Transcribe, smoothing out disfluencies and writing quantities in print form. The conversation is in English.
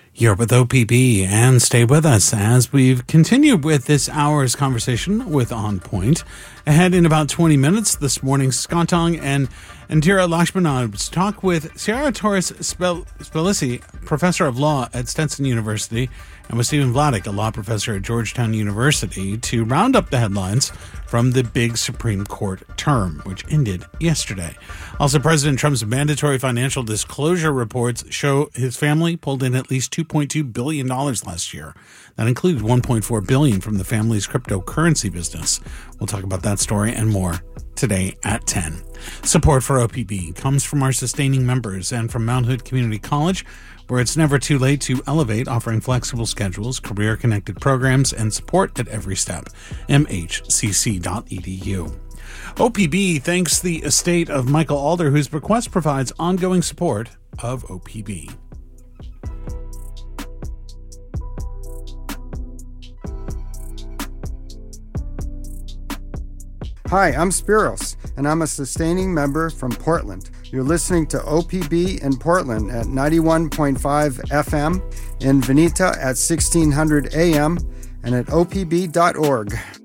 You're with OPB, and stay with us as we've continued with this hour's conversation with On Point. Ahead in about 20 minutes this morning, Scott Tong and Indira Lakshmanabs talk with Ciara Torres Spelisi, professor of law at Stenson University, and with Stephen Vladeck, a law professor at Georgetown University, to round up the headlines from the big Supreme Court term, which ended yesterday. Also, President Trump's mandatory financial disclosure reports show his family pulled in at least $2.2 billion last year. That included $1.4 billion from the family's cryptocurrency business. We'll talk about that story and more today at 10. Support for OPB comes from our sustaining members and from Mount Hood Community College, where it's never too late to elevate, offering flexible schedules, career-connected programs, and support at every step. mhcc.edu. OPB thanks the estate of Michael Alder, whose bequest provides ongoing support of OPB. Hi, I'm Spiros, and I'm a sustaining member from Portland. You're listening to OPB in Portland at 91.5 FM, in Veneta at 1600 AM, and at opb.org.